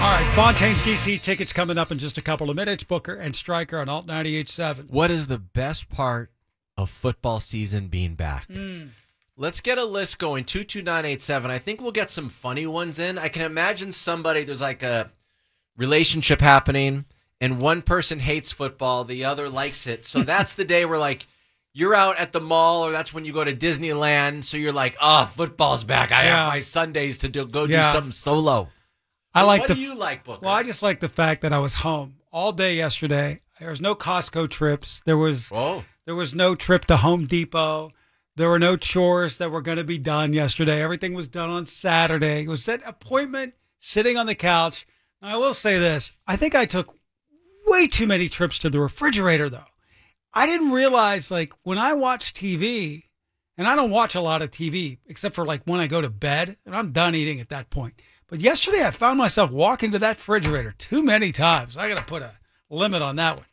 All right, Fontaine's DC tickets coming up in just a couple of minutes. Booker and Stryker on Alt 98.7. What is the best part of football season being back? Let's get a list going. 22987. I think we'll get some funny ones in. I can imagine there's like a relationship happening, and one person hates football, the other likes it. So that's the day where, like, you're out at the mall, or that's when you go to Disneyland. So you're like, oh, football's back. I have my Sundays to do something solo. What do you like, Booker? Well, I just like the fact that I was home all day yesterday. There was no Costco trips. There was no trip to Home Depot. There were no chores that were going to be done yesterday. Everything was done on Saturday. It was that appointment, sitting on the couch. And I will say this. I think I took way too many trips to the refrigerator, though. I didn't realize, like, when I watch TV, and I don't watch a lot of TV, except for, like, when I go to bed, and I'm done eating at that point. But yesterday I found myself walking to that refrigerator too many times. I got to put a limit on that one.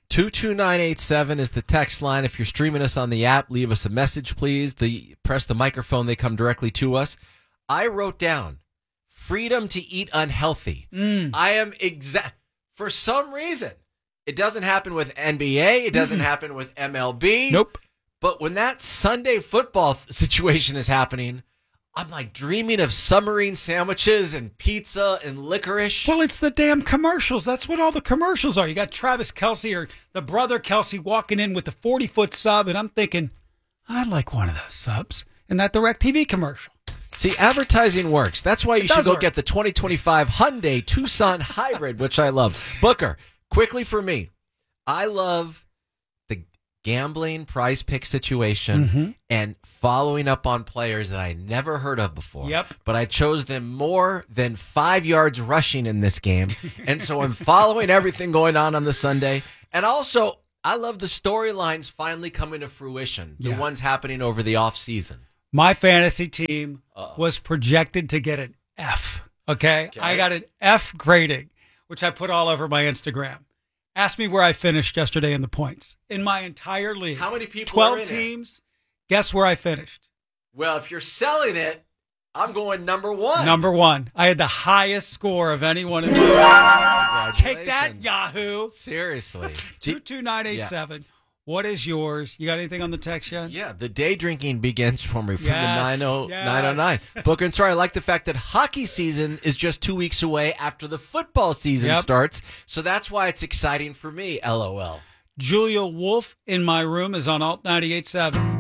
22987 is the text line. If you're streaming us on the app, leave us a message, please. Press the microphone. They come directly to us. I wrote down freedom to eat unhealthy. I am for some reason. It doesn't happen with NBA. It doesn't happen with MLB. Nope. But when that Sunday football situation is happening, I'm like dreaming of submarine sandwiches and pizza and licorice. Well, it's the damn commercials. That's what all the commercials are. You got Travis Kelce or the brother Kelce walking in with the 40-foot sub, and I'm thinking, I'd like one of those subs in that DirecTV commercial. See, advertising works. That's why you should go get the 2025 Hyundai Tucson Hybrid, which I love. Booker, quickly for me, I love the gambling prize pick situation and following up on players that I never heard of before. Yep. But I chose them more than 5 yards rushing in this game. And so I'm following everything going on the Sunday. And also, I love the storylines finally coming to fruition, the ones happening over the offseason. My fantasy team was projected to get an F. Okay? I got an F grading, which I put all over my Instagram. Ask me where I finished yesterday in the points. In my entire league. How many people 12 are in teams. Guess where I finished? Well, if you're selling it, I'm going number one. Number one. I had the highest score of anyone in my league. Take that, Yahoo. Seriously. 22987. What is yours? You got anything on the text yet? Yeah, the day drinking begins for me from the 909. Booker and Sorry, I like the fact that hockey season is just 2 weeks away after the football season starts. So that's why it's exciting for me, LOL. Julia Wolf in my room is on Alt 98.7.